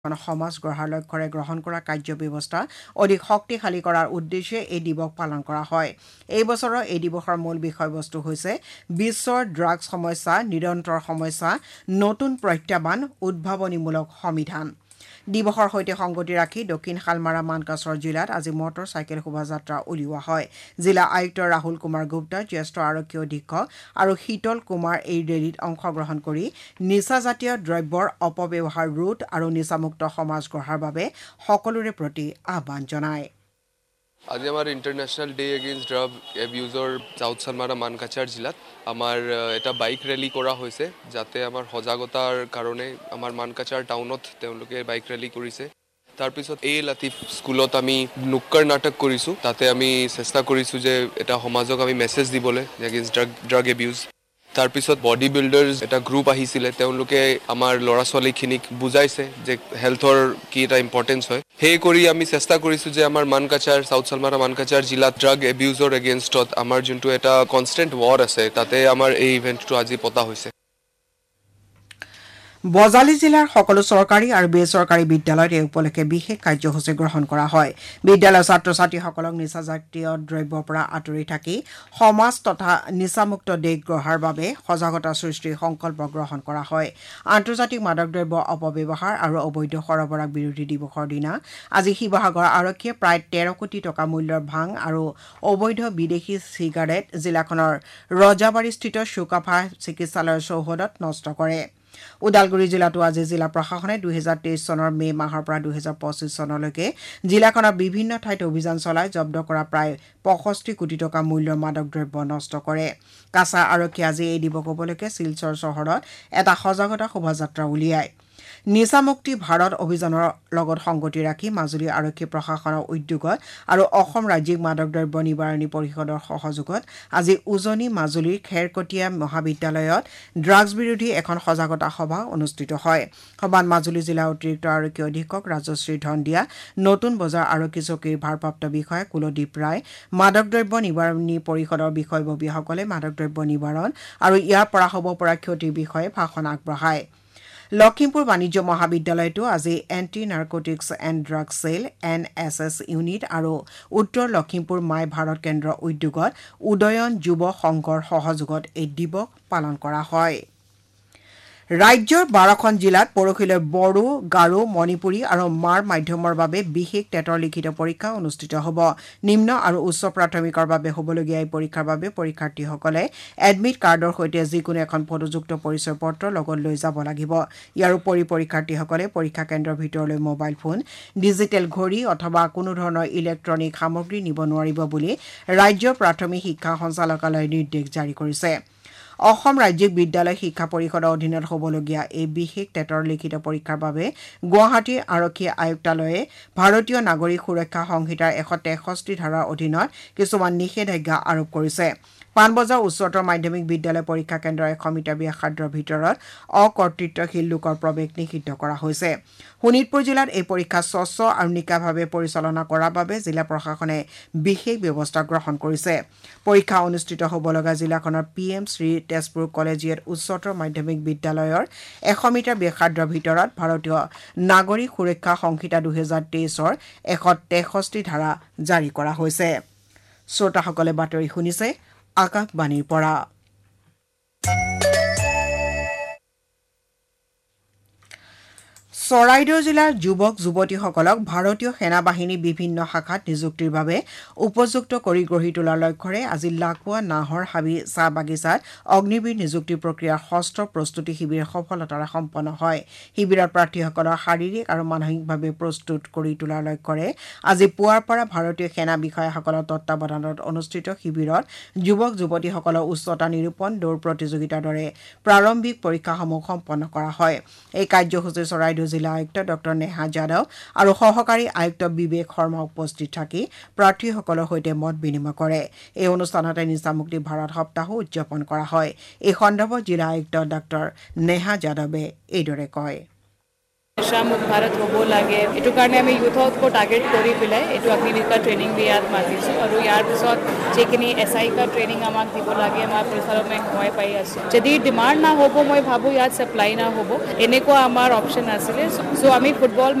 সমাজ গঢ়াৰ লক্ষ্যৰে গ্ৰহণ কৰা কাৰ্যব্যৱস্থা অধিক শক্তিশালী কৰাৰ উদ্দেশ্যে এই দিৱস পালন কৰা হয়। এই বছৰৰ এই দিৱসৰ মূল বিষয়বস্তু হৈছে বিশ্বৰ ড্ৰাগছ সমস্যা, নিৰন্তৰ সমস্যা, নতুন প্ৰত্যাহ্বান, উদ্ভাৱনীমূলক সমিধান। দিৱসৰ সৈতে সংগতি ৰাখি দক্ষিণ শালমাৰা মানকাছৰ জিলাত আজি মটৰ চাইকেল শোভাযাত্ৰা উলিওৱা হয়। জিলা আয়ুক্ত ৰাহুল কুমাৰ গুপ্তা, জ্যেষ্ঠ আৰক্ষী অধীক্ষক আৰু শীতল কুমাৰ এই ৰেলীত অংশগ্ৰহণ কৰি নিচাজাতীয় দ্ৰব্যৰ অপব্যৱহাৰ ৰোধ আৰু নিচামুক্ত সমাজ গঢ়াৰ বাবে সকলোৰে প্ৰতি আহ্বান জনায়। আজি আমাৰ international day against drug এবিউজৰ south Salmara Mankachar জিলাত আমাৰ এটা বাইক ৰেলী কৰা হৈছে, যাতে আমাৰ সজাগতাৰ কাৰণে আমাৰ মানকাছাৰ টাউনত তেওঁলোকে বাইক ৰেলী কৰিছে। তাৰপিছত এই লাতিফ স্কুলত আমি নুক্কৰ নাটক কৰিছোঁ, তাতে আমি চেষ্টা কৰিছোঁ যে এটা সমাজক আমি মেছেজ দিবলৈ এগেইনষ্ট ড্ৰাগ এবিউজ। তাৰপিছত বডি বিল্ডাৰ্ছ এটা গ্ৰুপ আহিছিলে, তেওঁলোকে আমাৰ ল'ৰা ছোৱালীখিনিক বুজাইছে যে হেল্থৰ কি এটা ইম্পৰ্টেঞ্চ হয়। সেই কৰি আমি চেষ্টা কৰিছোঁ যে আমাৰ মানকাছাৰ চাউথ চালমাৰা মানকাছাৰ জিলাত ড্ৰাগ এবিউজৰ এগেইনষ্টত আমাৰ যোনটো এটা কনষ্টেণ্ট ৱাৰ আছে, তাতে আমাৰ এই ইভেণ্টটো আজি পতা হৈছে। বজালী জিলাৰ সকলো চৰকাৰী আৰু বেচৰকাৰী বিদ্যালয়ত এই উপলক্ষে বিশেষ কাৰ্যসূচী গ্ৰহণ কৰা হয়। বিদ্যালয়ৰ ছাত্ৰ ছাত্ৰীসকলক নিচাজাতীয় দ্ৰব্যৰ পৰা আঁতৰি থাকি সমাজ তথা নিচামুক্ত দেশ গঢ়াৰ বাবে সজাগতা সৃষ্টিৰ সংকল্প গ্ৰহণ কৰা হয়। আন্তৰ্জাতিক মাদক দ্ৰব্য অপব্যৱহাৰ আৰু অবৈধ সৰবৰাহ বিৰোধী দিৱসৰ দিনা আজি শিৱসাগৰ আৰক্ষীয়ে প্ৰায় 13 কোটি টকা মূল্যৰ ভাং আৰু অবৈধ বিদেশী চিগাৰেট জিলাখনৰ ৰজাবাৰীস্থিত চুকাফা চিকিৎসালয়ৰ চৌহদত নষ্ট কৰে। ওদালগুৰি জিলাতো আজি জিলা প্ৰশাসনে 2023 চনৰ মে মাহৰ পৰা 2025 চনলৈকে জিলাখনৰ বিভিন্ন ঠাইত অভিযান চলাই জব্দ কৰা প্ৰায় 65 কোটি টকা মূল্যৰ মাদক দ্ৰব্য নষ্ট কৰে। কাছাৰ আৰক্ষীয়ে আজি এই দিৱস উপলক্ষে শিলচৰ চহৰত এটা সজাগতা শোভাযাত্ৰা উলিয়ায়। নিচামুক্তি ভাৰত অভিযানৰ লগত সংগতি ৰাখি মাজুলী আৰক্ষী প্ৰশাসনৰ উদ্যোগত আৰু অসম ৰাজ্যিক মাদক দ্ৰব্য নিবাৰণী পৰিষদৰ সহযোগত আজি উজনি মাজুলীৰ খেৰকটীয়া মহাবিদ্যালয়ত ড্ৰাগছ বিৰোধী এখন সজাগতা সভা অনুষ্ঠিত হয়। সভাত মাজুলী জিলা অতিৰিক্ত আৰক্ষী অধীক্ষক ৰাজশ্ৰী ধণ্ডিয়া, নতুন বজাৰ আৰক্ষী চকীৰ ভাৰপ্ৰাপ্ত বিষয়া কুলদীপ ৰায়, মাদক দ্ৰব্য নিবাৰণী পৰিষদৰ বিষয়ববীয়াসকলে মাদক দ্ৰব্য নিবাৰণ আৰু ইয়াৰ পৰা হ'ব পৰা ক্ষতিৰ বিষয়ে ভাষণ আগবঢ়ায়। লখিমপুৰ বাণিজ্য মহাবিদ্যালয়তো আজি anti narcotics and drugs cell NSS unit আৰু উত্তৰ লখিমপুৰ মাই ভাৰত কেন্দ্ৰৰ উদ্যোগত উদয়ন যুৱ সংঘৰ সহযোগত এই দিৱস পালন কৰা হয়। ৰাজ্যৰ 12খন জিলাত পৰহিলৈ বড়ো, গাৰো, মণিপুৰী আৰু মাৰ মাধ্যমৰ বাবে বিশেষ টেটৰ লিখিত পৰীক্ষা অনুষ্ঠিত হ'ব। নিম্ন আৰু উচ্চ প্ৰাথমিকৰ বাবে হ'বলগীয়া এই পৰীক্ষাৰ বাবে পৰীক্ষাৰ্থীসকলে এডমিট কাৰ্ডৰ সৈতে যিকোনো এখন ফটোযুক্ত পৰিচয় পত্ৰ লগত লৈ যাব লাগিব। ইয়াৰ উপৰি পৰীক্ষাৰ্থীসকলে পৰীক্ষা কেন্দ্ৰৰ ভিতৰলৈ মোবাইল ফোন, ডিজিটেল ঘড়ী অথবা কোনো ধৰণৰ ইলেক্ট্ৰনিক সামগ্ৰী নিব নোৱাৰিব বুলি ৰাজ্যৰ প্ৰাথমিক শিক্ষা সঞ্চালকালয়ে নিৰ্দেশ জাৰি কৰিছে। অসম ৰাজ্যিক বিদ্যালয় শিক্ষা পৰিষদৰ অধীনত হ'বলগীয়া এই বিশেষ টেটৰ লিখিত পৰীক্ষাৰ বাবে গুৱাহাটী আৰক্ষী আয়ুক্তালয়ে ভাৰতীয় নাগৰিক সুৰক্ষা সংহিতাৰ 163 ধাৰাৰ অধীনত কিছুমান নিষেধাজ্ঞা আৰোপ কৰিছে। পাণবজাৰ উচ্চতৰ মাধ্যমিক বিদ্যালয় পৰীক্ষা কেন্দ্ৰৰ 100 মিটাৰ ব্যাসাৰ্ধৰ ভিতৰত অকৰ্তৃত্বশীল লোকৰ প্ৰৱেশ নিষিদ্ধ কৰা হৈছে। শোণিতপুৰ জিলাত এই পৰীক্ষা স্বচ্ছ আৰু নিকাভাৱে পৰিচালনা কৰাৰ বাবে জিলা প্ৰশাসনে বিশেষ ব্যৱস্থা গ্ৰহণ কৰিছে। পৰীক্ষা অনুষ্ঠিত হ'ব লগা জিলাখনৰ PM শ্ৰী তেজপুৰ কলেজিয়েট উচ্চতৰ মাধ্যমিক বিদ্যালয়ৰ 100 মিটাৰ ব্যাসাৰ্ধৰ ভিতৰত ভাৰতীয় নাগৰিক সুৰক্ষা সংহিতা 2023ৰ 163 ধাৰা জাৰি কৰা হৈছে। শ্ৰোতাসকলে বাতৰি শুনিছে আকাশবাণীৰ পৰা। চৰাইদেউ জিলাৰ যুৱক যুৱতীসকলক ভাৰতীয় সেনা বাহিনীৰ বিভিন্ন শাখাত নিযুক্তিৰ বাবে উপযুক্ত কৰি গঢ়ি তোলাৰ লক্ষ্যৰে আজি লাকুৱা নাহৰ হাবি চাহ বাগিচাত অগ্নিবীৰ নিযুক্তি প্ৰক্ৰিয়াৰ ষষ্ঠ প্ৰস্তুতি শিবিৰ সফলতাৰে সম্পন্ন হয়। শিবিৰত প্ৰাৰ্থীসকলৰ শাৰীৰিক আৰু মানসিকভাৱে প্ৰস্তুত কৰি তোলাৰ লক্ষ্যৰে আজি পুৱাৰ পৰা ভাৰতীয় সেনা বিষয়াসকলৰ তত্বাৱধানত অনুষ্ঠিত শিবিৰত যুৱক যুৱতীসকলৰ উচ্চতা নিৰূপণ, দৌৰ প্ৰতিযোগিতাৰ দৰে প্ৰাৰম্ভিক পৰীক্ষাসমূহ সম্পন্ন কৰা হয়। এই কাৰ্যসূচী চৰাইদেউ জিলা আয়ুক্ত ডক্টৰ নেহা যাদৱ আৰু সহকাৰী আয়ুক্ত বিবেক শৰ্মা উপস্থিত থাকি প্ৰাৰ্থীসকলৰ সৈতে মত বিনিময় কৰে। এই অনুষ্ঠানতে নিচামুক্তি ভাৰত সপ্তাহো উদযাপন কৰা হয়। এই সন্দৰ্ভত জিলা আয়ুক্ত ডক্টৰ নেহা যাদৱে এইদৰে কয়। নিচামুক্ত ভাৰত হ'ব লাগে এইটো কাৰণে আমি ইউথক টাৰ্গেট কৰি পেলাই এইটো অগ্নিবিৰ ট্ৰেইনিং দি ইয়াত মাতিছোঁ আৰু ইয়াৰ পিছত যিখিনি SI কা ট্ৰেইনিং আমাক দিব লাগে আমাৰ পৰিচালনে সময় পাই আছোঁ যদি ডিমাণ্ড না হ'ব মই ভাবোঁ ইয়াত ছাপ্লাই না হ'ব এনেকুৱা আমাৰ অপশ্যন আছিলে চ' আমি ফুটবল